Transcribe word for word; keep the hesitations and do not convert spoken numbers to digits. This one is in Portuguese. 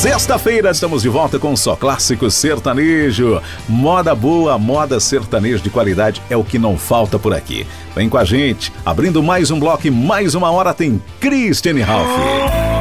Sexta-feira estamos de volta com Só Clássico Sertanejo. Moda boa, moda sertanejo de qualidade é o que não falta por aqui. Vem com a gente, abrindo mais um bloco e mais uma hora tem Christiane Ralph.